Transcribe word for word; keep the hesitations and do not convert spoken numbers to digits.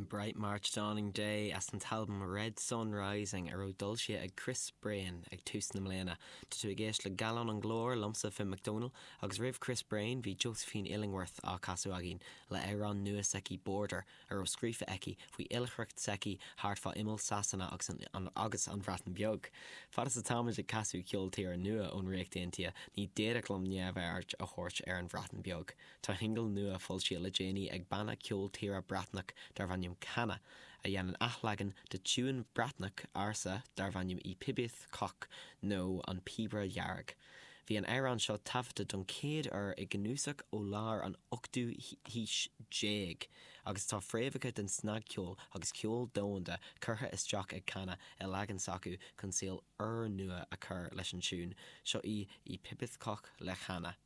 An Bright March Dawning Day as an talbum Red Sun Rising ar ó dul sé ag Chris Brain ag tús na mléana. Tá tú ag éist le Galon an Glór lomsa Finn McDonald agus rih Chris Brain hí Josephine Illingworth á casú agin le Éireann nua seci Border ar ó scrífa eici faoi ilchreacht seci hartfa imil sasanna agus an, an, agus an bhratan beag. Fadas a táid ag casú ceol tíar nua ón réicht daontia ní déadach lom neamhairt a chóirt ar an bhratan beag. Tá hingal nua fuil sí le déanaí ag banna ceol tíar bratnach dar bhainneam canna a dhéanaan achlagan de túin bratnach arsa dar bhainneam í pibith coch nó an pibra dhearg. Bhí an Éireann seo tafta don céad ar i gnúsach ó lár an ochtú híis déag agus tá fréamhacha den snag ceol agus ceol dónda curtha isteach ag canna i legan sacu chun síl ar nua a chur leis an siún seo í í pibith coch le chana.